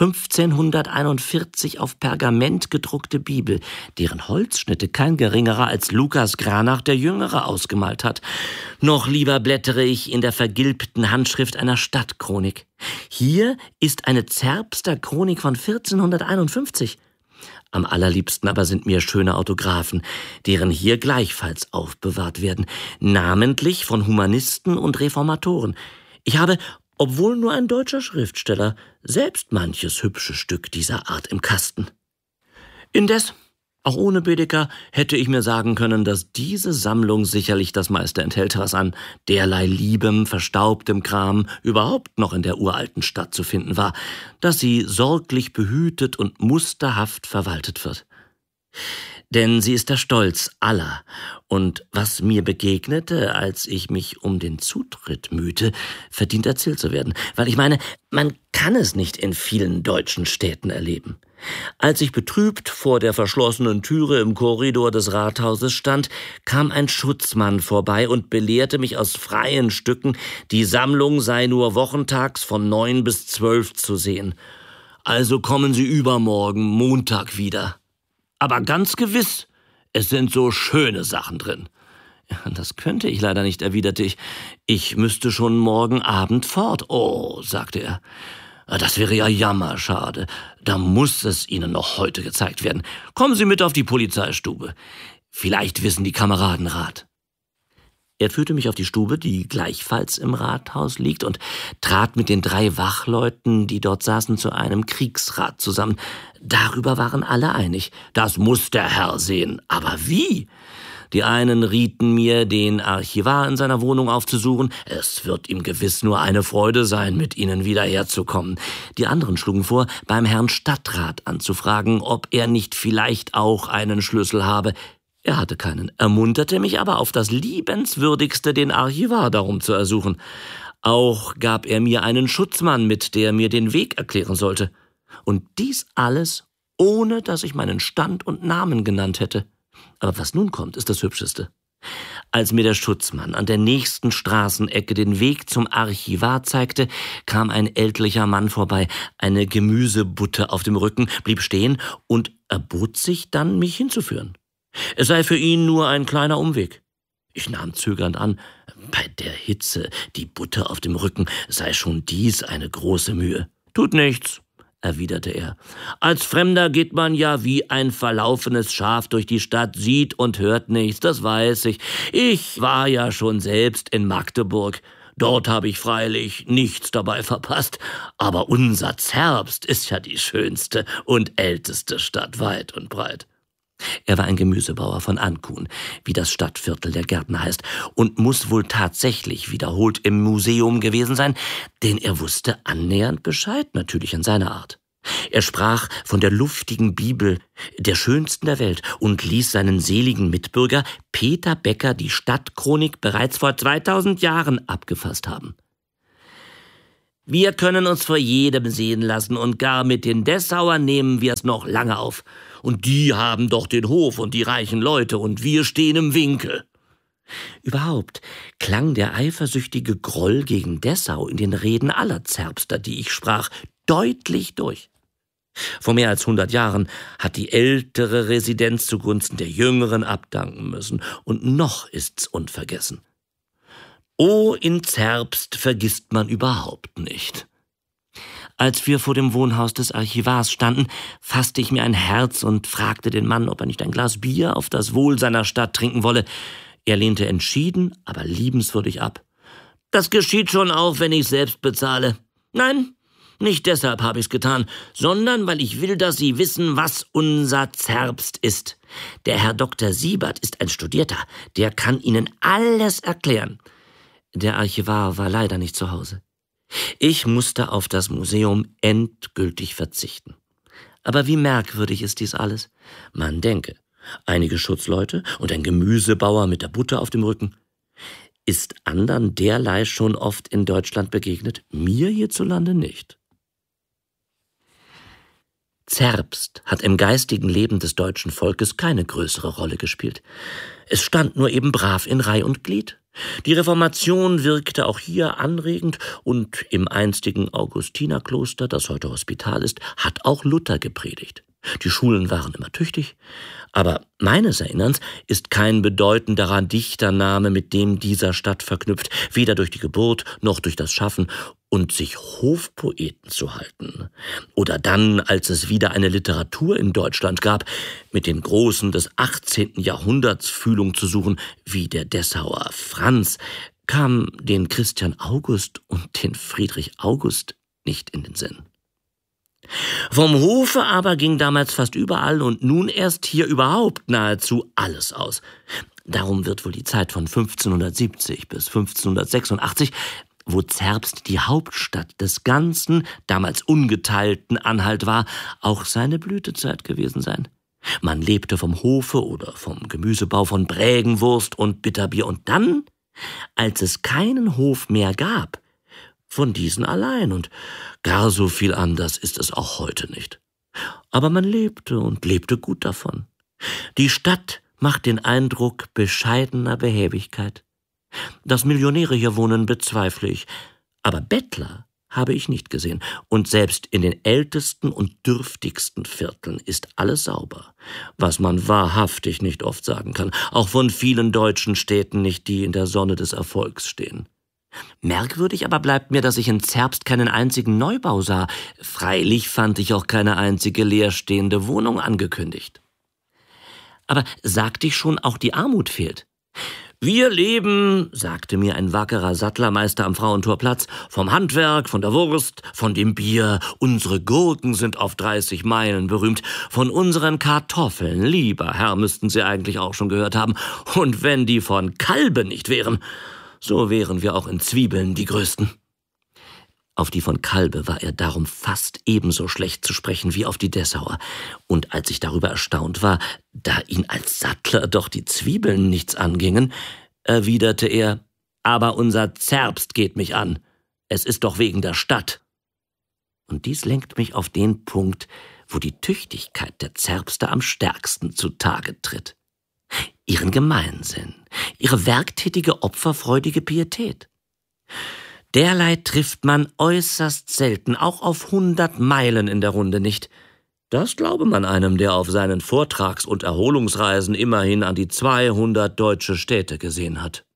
1541 auf Pergament gedruckte Bibel, deren Holzschnitte kein geringerer als Lukas Granach der Jüngere ausgemalt hat. Noch lieber blättere ich in der vergilbten Handschrift einer Stadtchronik. Hier ist eine Zerbster Chronik von 1451. Am allerliebsten aber sind mir schöne Autographen, deren hier gleichfalls aufbewahrt werden, namentlich von Humanisten und Reformatoren. Ich habe, obwohl nur ein deutscher Schriftsteller, selbst manches hübsche Stück dieser Art im Kasten. Indes, Auch ohne Baedeker hätte ich mir sagen können, dass diese Sammlung sicherlich das meiste enthält, was an derlei liebem, verstaubtem Kram überhaupt noch in der uralten Stadt zu finden war, dass sie sorglich behütet und musterhaft verwaltet wird. Denn sie ist der Stolz aller. Und was mir begegnete, als ich mich um den Zutritt mühte, verdient erzählt zu werden. Weil ich meine, man kann es nicht in vielen deutschen Städten erleben. Als ich betrübt vor der verschlossenen Türe im Korridor des Rathauses stand, kam ein Schutzmann vorbei und belehrte mich aus freien Stücken, die Sammlung sei nur wochentags von 9 bis 12 zu sehen. Also kommen Sie übermorgen, Montag, wieder. Aber ganz gewiss, es sind so schöne Sachen drin. Ja, das könnte ich leider nicht, erwiderte ich. Ich müsste schon morgen Abend fort. Oh, sagte er. Das wäre ja jammerschade. Da muss es Ihnen noch heute gezeigt werden. Kommen Sie mit auf die Polizeistube. Vielleicht wissen die Kameraden Rat. Er führte mich auf die Stube, die gleichfalls im Rathaus liegt, und trat mit den 3 Wachleuten, die dort saßen, zu einem Kriegsrat zusammen. Darüber waren alle einig. Das muss der Herr sehen. Aber wie? Die einen rieten mir, den Archivar in seiner Wohnung aufzusuchen. Es wird ihm gewiss nur eine Freude sein, mit ihnen wieder herzukommen. Die anderen schlugen vor, beim Herrn Stadtrat anzufragen, ob er nicht vielleicht auch einen Schlüssel habe. Er hatte keinen, ermunterte mich aber auf das Liebenswürdigste, den Archivar darum zu ersuchen. Auch gab er mir einen Schutzmann mit, der mir den Weg erklären sollte. Und dies alles, ohne dass ich meinen Stand und Namen genannt hätte. Aber was nun kommt, ist das Hübscheste. Als mir der Schutzmann an der nächsten Straßenecke den Weg zum Archivar zeigte, kam ein ältlicher Mann vorbei, eine Gemüsebutte auf dem Rücken, blieb stehen und erbot sich dann, mich hinzuführen. Es sei für ihn nur ein kleiner Umweg. Ich nahm zögernd an, bei der Hitze, die Butter auf dem Rücken, sei schon dies eine große Mühe. »Tut nichts«, erwiderte er. »Als Fremder geht man ja wie ein verlaufenes Schaf durch die Stadt, sieht und hört nichts, das weiß ich. Ich war ja schon selbst in Magdeburg. Dort habe ich freilich nichts dabei verpasst, aber unser Zerbst ist ja die schönste und älteste Stadt weit und breit.« Er war ein Gemüsebauer von Ankun, wie das Stadtviertel der Gärtner heißt, und muss wohl tatsächlich wiederholt im Museum gewesen sein, denn er wusste annähernd Bescheid, natürlich in seiner Art. Er sprach von der luftigen Bibel, der schönsten der Welt, und ließ seinen seligen Mitbürger Peter Becker die Stadtchronik bereits vor 2000 Jahren abgefasst haben. »Wir können uns vor jedem sehen lassen, und gar mit den Dessauern nehmen wir es noch lange auf. Und die haben doch den Hof und die reichen Leute, und wir stehen im Winkel.« Überhaupt klang der eifersüchtige Groll gegen Dessau in den Reden aller Zerbster, die ich sprach, deutlich durch. Vor mehr als 100 Jahren hat die ältere Residenz zugunsten der jüngeren abdanken müssen, und noch ist's unvergessen. Oh, in Zerbst vergisst man überhaupt nicht. Als wir vor dem Wohnhaus des Archivars standen, fasste ich mir ein Herz und fragte den Mann, ob er nicht ein Glas Bier auf das Wohl seiner Stadt trinken wolle. Er lehnte entschieden, aber liebenswürdig ab. »Das geschieht schon auch, wenn ich selbst bezahle. Nein, nicht deshalb habe ich's getan, sondern weil ich will, dass Sie wissen, was unser Zerbst ist. Der Herr Dr. Siebert ist ein Studierter, der kann Ihnen alles erklären.« Der Archivar war leider nicht zu Hause. Ich musste auf das Museum endgültig verzichten. Aber wie merkwürdig ist dies alles? Man denke, einige Schutzleute und ein Gemüsebauer mit der Butter auf dem Rücken. Ist andern derlei schon oft in Deutschland begegnet? Mir hierzulande nicht. Zerbst hat im geistigen Leben des deutschen Volkes keine größere Rolle gespielt. Es stand nur eben brav in Reih und Glied. Die Reformation wirkte auch hier anregend, und im einstigen Augustinerkloster, das heute Hospital ist, hat auch Luther gepredigt. Die Schulen waren immer tüchtig, aber meines Erinnerns ist kein bedeutenderer Dichtername mit dem dieser Stadt verknüpft, weder durch die Geburt noch durch das Schaffen, und sich Hofpoeten zu halten. Oder dann, als es wieder eine Literatur in Deutschland gab, mit den Großen des 18. Jahrhunderts Fühlung zu suchen, wie der Dessauer Franz, kam den Christian August und den Friedrich August nicht in den Sinn. Vom Hofe aber ging damals fast überall und nun erst hier überhaupt nahezu alles aus. Darum wird wohl die Zeit von 1570 bis 1586, wo Zerbst die Hauptstadt des ganzen, damals ungeteilten Anhalt war, auch seine Blütezeit gewesen sein. Man lebte vom Hofe oder vom Gemüsebau, von Brägenwurst und Bitterbier. Und dann, als es keinen Hof mehr gab, von diesen allein. Und gar so viel anders ist es auch heute nicht. Aber man lebte und lebte gut davon. Die Stadt macht den Eindruck bescheidener Behäbigkeit. Dass Millionäre hier wohnen, bezweifle ich. Aber Bettler habe ich nicht gesehen. Und selbst in den ältesten und dürftigsten Vierteln ist alles sauber. Was man wahrhaftig nicht oft sagen kann. Auch von vielen deutschen Städten nicht, die in der Sonne des Erfolgs stehen. Merkwürdig aber bleibt mir, dass ich in Zerbst keinen einzigen Neubau sah. Freilich fand ich auch keine einzige leerstehende Wohnung angekündigt. Aber sagte ich schon, auch die Armut fehlt? Wir leben, sagte mir ein wackerer Sattlermeister am Frauentorplatz, vom Handwerk, von der Wurst, von dem Bier. Unsere Gurken sind auf 30 Meilen berühmt. Von unseren Kartoffeln, lieber Herr, müssten Sie eigentlich auch schon gehört haben. Und wenn die von Kalbe nicht wären, so wären wir auch in Zwiebeln die Größten. Auf die von Kalbe war er darum fast ebenso schlecht zu sprechen wie auf die Dessauer. Und als ich darüber erstaunt war, da ihn als Sattler doch die Zwiebeln nichts angingen, erwiderte er, »Aber unser Zerbst geht mich an. Es ist doch wegen der Stadt.« Und dies lenkt mich auf den Punkt, wo die Tüchtigkeit der Zerbster am stärksten zutage tritt. Ihren Gemeinsinn, ihre werktätige, opferfreudige Pietät. Derlei trifft man äußerst selten, auch auf 100 Meilen in der Runde nicht. Das glaube man einem, der auf seinen Vortrags- und Erholungsreisen immerhin an die 200 deutsche Städte gesehen hat.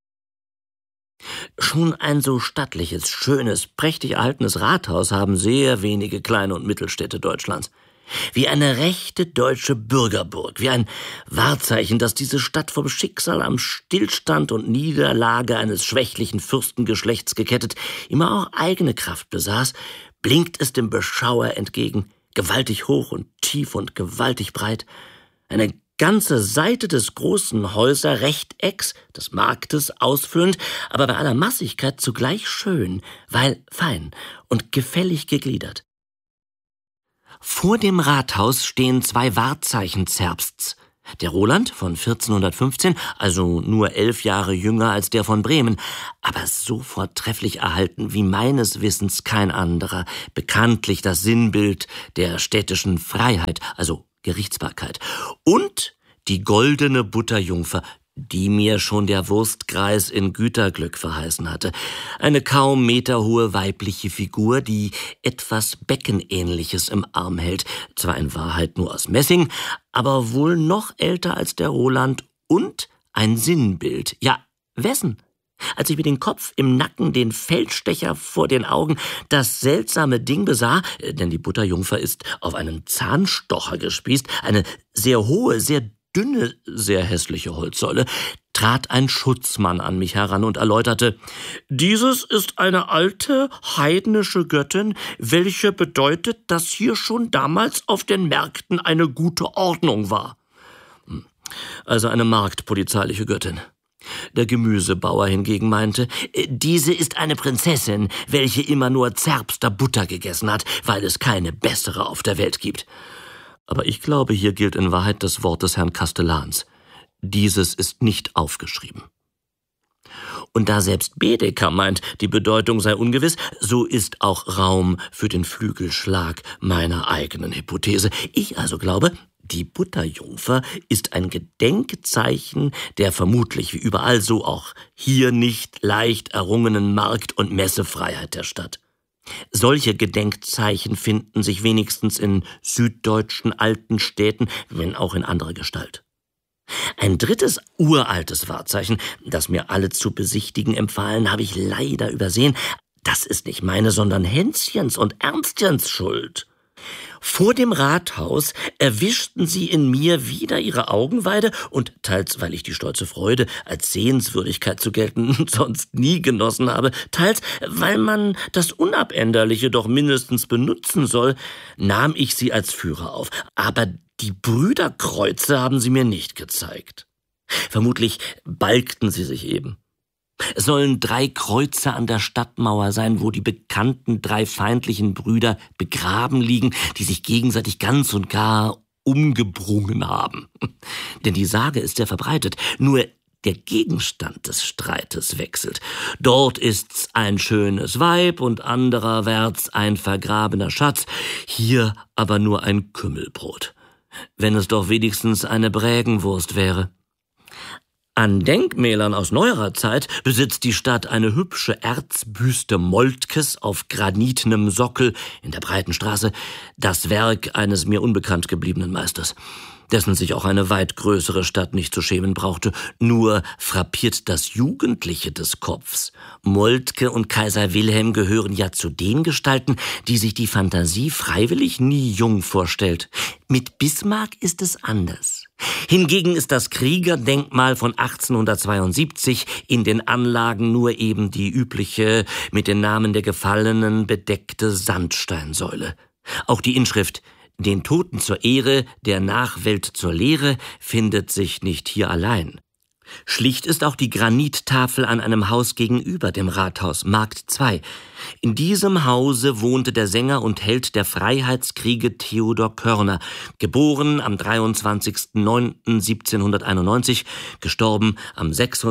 Schon ein so stattliches, schönes, prächtig erhaltenes Rathaus haben sehr wenige kleine und Mittelstädte Deutschlands. Wie eine rechte deutsche Bürgerburg, wie ein Wahrzeichen, dass diese Stadt vom Schicksal am Stillstand und Niederlage eines schwächlichen Fürstengeschlechts gekettet, immer auch eigene Kraft besaß, blinkt es dem Beschauer entgegen, gewaltig hoch und tief und gewaltig breit. Eine ganze Seite des großen Häuserrechtecks, des Marktes ausfüllend, aber bei aller Massigkeit zugleich schön, weil fein und gefällig gegliedert. Vor dem Rathaus stehen 2 Wahrzeichen Zerbsts. Der Roland von 1415, also nur 11 Jahre jünger als der von Bremen, aber so vortrefflich erhalten wie meines Wissens kein anderer, bekanntlich das Sinnbild der städtischen Freiheit, also Gerichtsbarkeit. Und die goldene Butterjungfer, die mir schon der Wurstkreis in Güterglück verheißen hatte. Eine kaum meterhohe weibliche Figur, die etwas Beckenähnliches im Arm hält. Zwar in Wahrheit nur aus Messing, aber wohl noch älter als der Roland und ein Sinnbild. Ja, wessen? Als ich mir den Kopf im Nacken, den Feldstecher vor den Augen, das seltsame Ding besah, denn die Butterjungfer ist auf einen Zahnstocher gespießt, eine sehr hohe, sehr dünne, sehr hässliche Holzsäule, trat ein Schutzmann an mich heran und erläuterte, »Dieses ist eine alte, heidnische Göttin, welche bedeutet, dass hier schon damals auf den Märkten eine gute Ordnung war.« Also eine marktpolizeiliche Göttin. Der Gemüsebauer hingegen meinte, diese ist eine Prinzessin, welche immer nur Zerbster Butter gegessen hat, weil es keine bessere auf der Welt gibt. Aber ich glaube, hier gilt in Wahrheit das Wort des Herrn Kastellans. Dieses ist nicht aufgeschrieben. Und da selbst Bedecker meint, die Bedeutung sei ungewiss, so ist auch Raum für den Flügelschlag meiner eigenen Hypothese. Ich also glaube, die Butterjungfer ist ein Gedenkzeichen der vermutlich wie überall so auch hier nicht leicht errungenen Markt- und Messefreiheit der Stadt. Solche Gedenkzeichen finden sich wenigstens in süddeutschen alten Städten, wenn auch in anderer Gestalt. Ein drittes uraltes Wahrzeichen, das mir alle zu besichtigen empfahlen, habe ich leider übersehen. Das ist nicht meine, sondern Hänschens und Ernstchens Schuld. Vor dem Rathaus erwischten sie in mir wieder ihre Augenweide und teils, weil ich die stolze Freude als Sehenswürdigkeit zu gelten sonst nie genossen habe, teils, weil man das Unabänderliche doch mindestens benutzen soll, nahm ich sie als Führer auf. Aber die Brüderkreuze haben sie mir nicht gezeigt. Vermutlich balgten sie sich eben. Es sollen 3 Kreuze an der Stadtmauer sein, wo die bekannten 3 feindlichen Brüder begraben liegen, die sich gegenseitig ganz und gar umgebrungen haben. Denn die Sage ist sehr verbreitet, nur der Gegenstand des Streites wechselt. Dort ist's ein schönes Weib und andererwärts ein vergrabener Schatz, hier aber nur ein Kümmelbrot. Wenn es doch wenigstens eine Brägenwurst wäre. An Denkmälern aus neuerer Zeit besitzt die Stadt eine hübsche Erzbüste Moltkes auf granitnem Sockel in der breiten Straße, das Werk eines mir unbekannt gebliebenen Meisters, dessen sich auch eine weit größere Stadt nicht zu schämen brauchte. Nur frappiert das Jugendliche des Kopfs. Moltke und Kaiser Wilhelm gehören ja zu den Gestalten, die sich die Fantasie freiwillig nie jung vorstellt. Mit Bismarck ist es anders. Hingegen ist das Kriegerdenkmal von 1872 in den Anlagen nur eben die übliche, mit den Namen der Gefallenen bedeckte Sandsteinsäule. Auch die Inschrift „Den Toten zur Ehre, der Nachwelt zur Lehre" findet sich nicht hier allein. Schlicht ist auch die Granittafel an einem Haus gegenüber dem Rathaus, Markt 2. In diesem Hause wohnte der Sänger und Held der Freiheitskriege Theodor Körner, geboren am 23.09.1791, gestorben am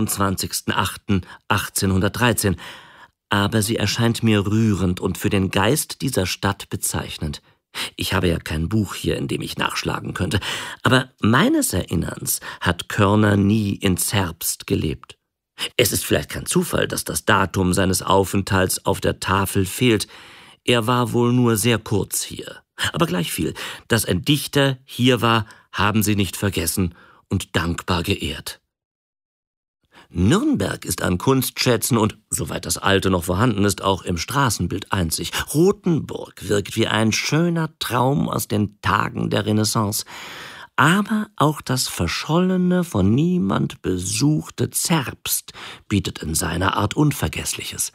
26.08.1813. Aber sie erscheint mir rührend und für den Geist dieser Stadt bezeichnend. Ich habe ja kein Buch hier, in dem ich nachschlagen könnte, aber meines Erinnerns hat Körner nie in Zerbst gelebt. Es ist vielleicht kein Zufall, dass das Datum seines Aufenthalts auf der Tafel fehlt. Er war wohl nur sehr kurz hier. Aber gleichviel, dass ein Dichter hier war, haben sie nicht vergessen und dankbar geehrt. Nürnberg ist an Kunstschätzen und, soweit das Alte noch vorhanden ist, auch im Straßenbild einzig. Rothenburg wirkt wie ein schöner Traum aus den Tagen der Renaissance. Aber auch das verschollene, von niemand besuchte Zerbst bietet in seiner Art Unvergessliches.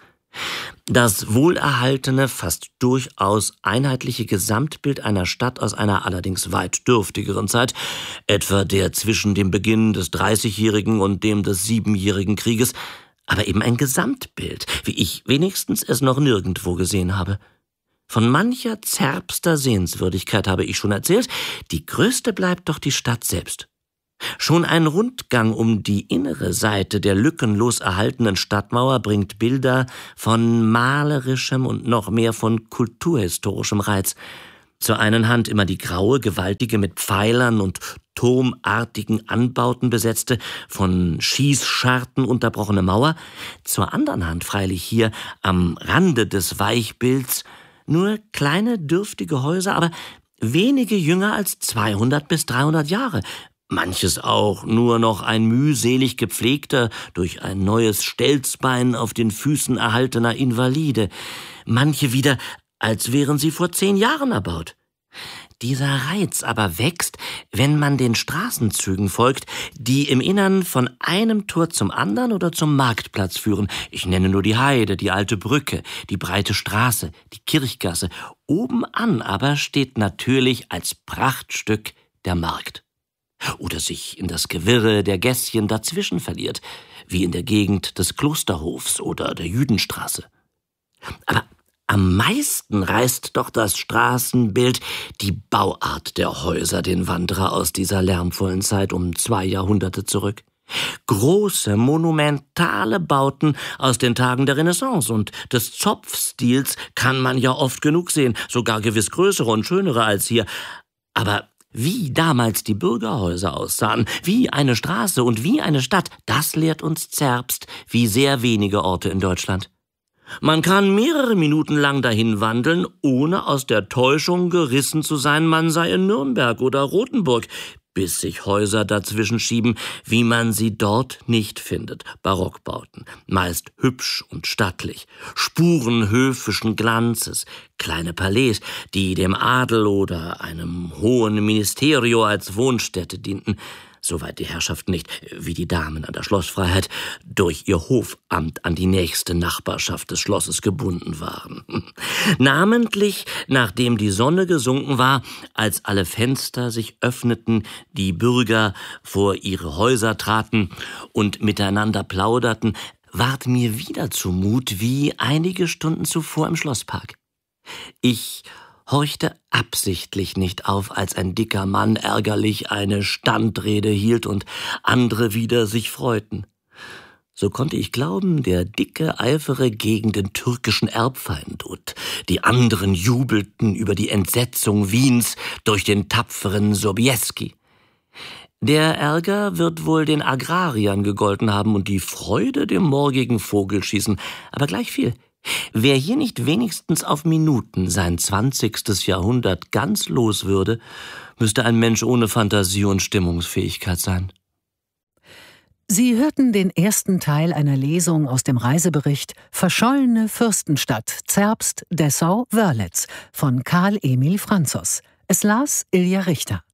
Das wohlerhaltene, fast durchaus einheitliche Gesamtbild einer Stadt aus einer allerdings weit dürftigeren Zeit, etwa der zwischen dem Beginn des 30-jährigen und dem des 7-jährigen Krieges, aber eben ein Gesamtbild, wie ich wenigstens es noch nirgendwo gesehen habe. Von mancher Zerbster Sehenswürdigkeit habe ich schon erzählt, die größte bleibt doch die Stadt selbst. Schon ein Rundgang um die innere Seite der lückenlos erhaltenen Stadtmauer bringt Bilder von malerischem und noch mehr von kulturhistorischem Reiz. Zur einen Hand immer die graue, gewaltige, mit Pfeilern und turmartigen Anbauten besetzte, von Schießscharten unterbrochene Mauer, zur anderen Hand freilich hier am Rande des Weichbilds nur kleine, dürftige Häuser, aber wenige jünger als 200 bis 300 Jahre, manches auch nur noch ein mühselig gepflegter, durch ein neues Stelzbein auf den Füßen erhaltener Invalide, manche wieder, als wären sie vor 10 Jahren erbaut. Dieser Reiz aber wächst, wenn man den Straßenzügen folgt, die im Innern von einem Tor zum anderen oder zum Marktplatz führen. Ich nenne nur die Heide, die alte Brücke, die breite Straße, die Kirchgasse. Obenan aber steht natürlich als Prachtstück der Markt. Oder sich in das Gewirre der Gässchen dazwischen verliert, wie in der Gegend des Klosterhofs oder der Jüdenstraße. Aber am meisten reißt doch das Straßenbild die Bauart der Häuser den Wanderer aus dieser lärmvollen Zeit um 2 Jahrhunderte zurück. Große, monumentale Bauten aus den Tagen der Renaissance und des Zopfstils kann man ja oft genug sehen, sogar gewiss größere und schönere als hier. Aber wie damals die Bürgerhäuser aussahen, wie eine Straße und wie eine Stadt, das lehrt uns Zerbst, wie sehr wenige Orte in Deutschland. Man kann mehrere Minuten lang dahin wandeln, ohne aus der Täuschung gerissen zu sein, man sei in Nürnberg oder Rothenburg, bis sich Häuser dazwischen schieben, wie man sie dort nicht findet. Barockbauten, meist hübsch und stattlich, Spuren höfischen Glanzes, kleine Palais, die dem Adel oder einem hohen Ministerio als Wohnstätte dienten, soweit die Herrschaften nicht, wie die Damen an der Schlossfreiheit, durch ihr Hofamt an die nächste Nachbarschaft des Schlosses gebunden waren. Namentlich, nachdem die Sonne gesunken war, als alle Fenster sich öffneten, die Bürger vor ihre Häuser traten und miteinander plauderten, ward mir wieder zumut wie einige Stunden zuvor im Schlosspark. Ich horchte absichtlich nicht auf, als ein dicker Mann ärgerlich eine Standrede hielt und andere wieder sich freuten. So konnte ich glauben, der Dicke eifere gegen den türkischen Erbfeind und die anderen jubelten über die Entsetzung Wiens durch den tapferen Sobieski. Der Ärger wird wohl den Agrariern gegolten haben und die Freude dem morgigen Vogelschießen, aber gleichviel. Wer hier nicht wenigstens auf Minuten sein 20. Jahrhundert ganz los würde, müsste ein Mensch ohne Fantasie und Stimmungsfähigkeit sein. Sie hörten den ersten Teil einer Lesung aus dem Reisebericht Verschollene Fürstenstadt, Zerbst, Dessau, Wörlitz von Karl Emil Franzos. Es las Ilja Richter.